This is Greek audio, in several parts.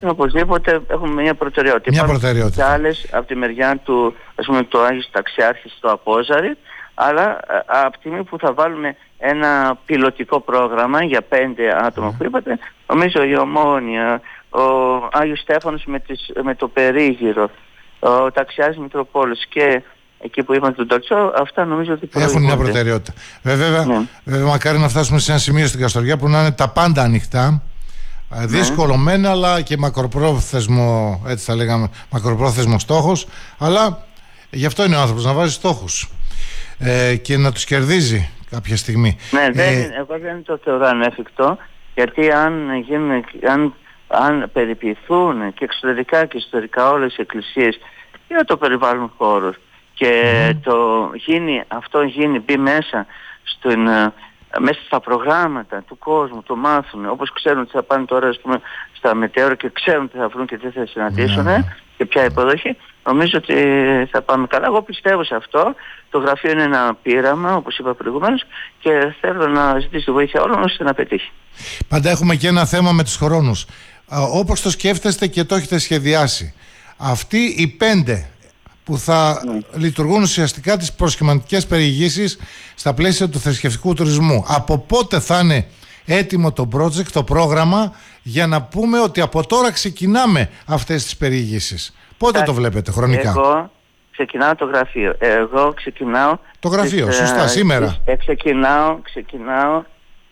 Οπωσδήποτε έχουμε μια προτεραιότητα. Μια προτεραιότητα. Και άλλες από τη μεριά του, ας πούμε, το Άγιος Ταξιάρχης στο Απόζαρι, αλλά από τη στιγμή που θα βάλουμε ένα πιλωτικό πρόγραμμα για 5 άτομα που είπατε, νομίζω η Ομόνοια, ο Άγιος Στέφανος με το περίγυρο, ο Ταξιάρχης Μητροπόλης και εκεί που είπαμε τον Τοξό, αυτά νομίζω ότι έχουν μια προτεραιότητα. Βέβαια, μακάρι να φτάσουμε σε ένα σημείο στην Καστοριά που να είναι τα πάντα ανοιχτά. Δύσκολο μεν, αλλά και μακροπρόθεσμο, έτσι θα λέγαμε, μακροπρόθεσμο στόχος. Αλλά γι' αυτό είναι ο άνθρωπος, να βάζει στόχους και να τους κερδίζει κάποια στιγμή. Ναι, εγώ δεν το θεωρώ ανέφικτο, γιατί αν περιποιηθούν και εξωτερικά και ιστορικά όλες οι εκκλησίες για το περιβάλλον χώρος και μπει μέσα μέσα στα προγράμματα του κόσμου, το μάθουν, όπως ξέρουν ότι θα πάνε τώρα, ας πούμε, στα μετέωρα και ξέρουν τι θα βρουν και τι θα συναντήσουν και ποια υποδοχή, νομίζω ότι θα πάμε καλά. Εγώ πιστεύω σε αυτό. Το γραφείο είναι ένα πείραμα, όπως είπα προηγουμένως, και θέλω να ζητήσω τη βοήθεια όλων ώστε να πετύχει. Πάντα έχουμε και ένα θέμα με τους χρόνους. Όπως το σκέφτεστε και το έχετε σχεδιάσει, αυτοί οι 5 που θα λειτουργούν ουσιαστικά τις προσχηματικές περιηγήσεις στα πλαίσια του θρησκευτικού τουρισμού, από πότε θα είναι έτοιμο το project, το πρόγραμμα, για να πούμε ότι από τώρα ξεκινάμε αυτές τις περιηγήσεις? Πότε το βλέπετε χρονικά? Εγώ ξεκινάω το γραφείο. Το γραφείο, σωστά, σήμερα. Ξεκινάω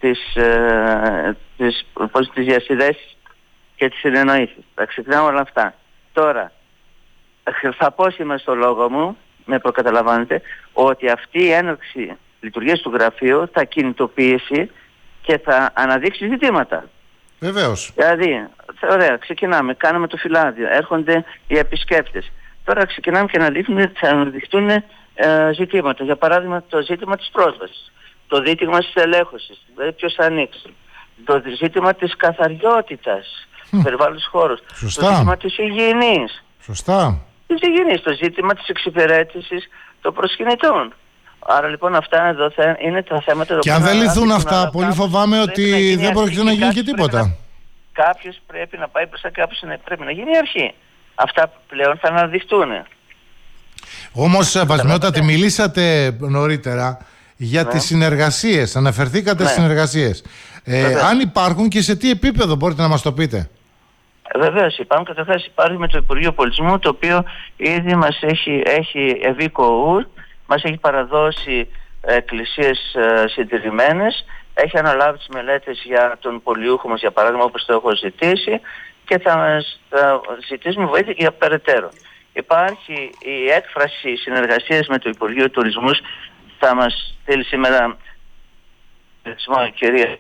τις διασυνδέσεις και τις συνεννοήσεις. Θα ξεκινάω όλα αυτά. Τώρα, θα πω σήμερα στο λόγο μου, με προκαταλαμβάνετε, ότι αυτή η έναρξη λειτουργίας του γραφείου θα κινητοποιήσει και θα αναδείξει ζητήματα. Βεβαίως. Δηλαδή, ωραία, ξεκινάμε, κάναμε το φυλάδιο, έρχονται οι επισκέπτες. Τώρα ξεκινάμε και θα αναδειχτούν ζητήματα. Για παράδειγμα, το ζήτημα της πρόσβασης, το ζήτημα της ελέγχωσης, δηλαδή ποιος θα ανοίξει, το ζήτημα της καθαριότητας του περιβάλλοντος χώρους, το ζήτημα της υγιεινής. Σωστά. Το ζήτημα της εξυπηρέτησης των προσκυνητών. Άρα λοιπόν αυτά εδώ είναι τα θέματα. Και αν δεν λυθούν αυτά, πολύ φοβάμαι ότι δεν πρόκειται να γίνει και τίποτα. Κάποιος πρέπει να πάει μπροστά, κάποιος πρέπει να γίνει η αρχή. Αυτά πλέον θα αναδειχτούν. Όμως, Βασιλιότατη, μιλήσατε νωρίτερα για τις συνεργασίες. Αναφερθήκατε στις συνεργασίες. Αν υπάρχουν και σε τι επίπεδο, μπορείτε να μας το πείτε? Βεβαίως υπάρχουν. Καταρχάς υπάρχει με το Υπουργείο Πολιτισμού, το οποίο ήδη μας έχει ευήκοου, μας έχει παραδώσει εκκλησίες συντηρημένες, έχει αναλάβει τις μελέτες για τον πολιούχο μας, για παράδειγμα, όπως το έχω ζητήσει, και θα ζητήσουμε βοήθεια για περαιτέρω. Υπάρχει η έκφραση συνεργασίας με το Υπουργείο Τουρισμού, θα μας στείλει σήμερα η κυρία.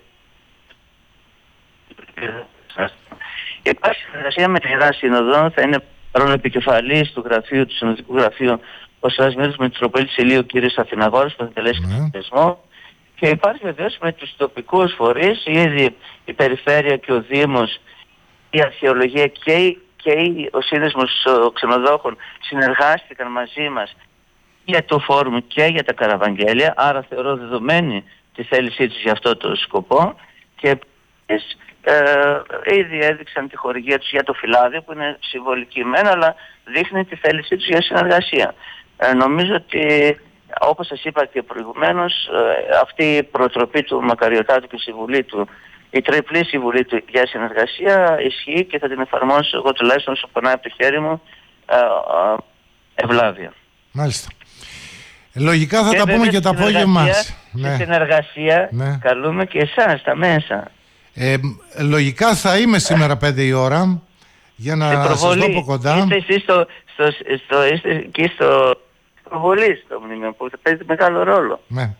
Υπάρχει συνεργασία με τη Ιερά Σύνοδο, θα είναι παρόν επικεφαλής του Συνοδικού Γραφείου ο Σαρασμίδης Μητροπολίτης Ηλίου κ. Αθηναγόρης, που θα τελέσει τον θεσμό. Και υπάρχει βεβαίως με τους τοπικούς φορείς, ήδη η Περιφέρεια και ο Δήμος, η Αρχαιολογία και ο Σύνδεσμος Ξενοδόχων συνεργάστηκαν μαζί μας για το φόρουμ και για τα καραβαγγέλια, άρα θεωρώ δεδομένη τη θέλησή τους για αυτό το σκοπό, και επίσης ήδη έδειξαν τη χορηγία τους για το φυλάδιο, που είναι συμβολική μένα, αλλά δείχνει τη θέλησή τους για συνεργασία. Νομίζω ότι, όπως σας είπα και προηγουμένως, αυτή η προτροπή του Μακαριωτάτου και η συμβουλή του, η τριπλή συμβουλή του για συνεργασία, ισχύει και θα την εφαρμόσω εγώ τουλάχιστον όσο περνάει από το χέρι μου ευλάβεια. Μάλιστα. Λογικά θα τα πούμε και το απόγευμα. Στη συνεργασία καλούμε και εσάς τα μέσα. Λογικά θα είμαι σήμερα 5 η ώρα για να σας δω από κοντά. Είστε εσείς εκεί στο προβολή στο μνημείο, που θα παίζει μεγάλο ρόλο. Ναι.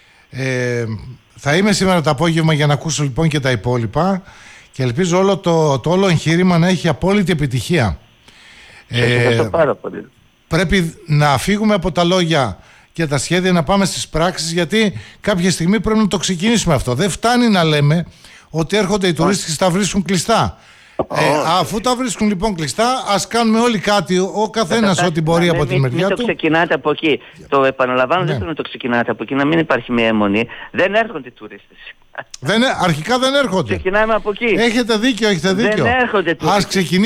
Θα είμαι σήμερα το απόγευμα για να ακούσω λοιπόν και τα υπόλοιπα, και ελπίζω όλο το όλο εγχείρημα να έχει απόλυτη επιτυχία. Ευχαριστώ πάρα πολύ. Πρέπει να φύγουμε από τα λόγια και τα σχέδια, να πάμε στις πράξεις, γιατί κάποια στιγμή πρέπει να το ξεκινήσουμε αυτό. Δεν φτάνει να λέμε ότι έρχονται οι τουρίστες και τα βρίσκουν κλειστά. Αφού τα βρίσκουν λοιπόν κλειστά, ας κάνουμε όλοι κάτι, ο καθένας ό,τι μπορεί από τη μεριά του. Μην το ξεκινάτε από εκεί. Το επαναλαμβάνω, δεν πρέπει να το ξεκινάτε από εκεί, να μην υπάρχει μια αιμονή. Δεν έρχονται οι τουρίστες. Αρχικά δεν έρχονται. Ξεκινάμε από εκεί. Έχετε δίκιο. Δεν έρχονται. Ας ξεκινήσουμε.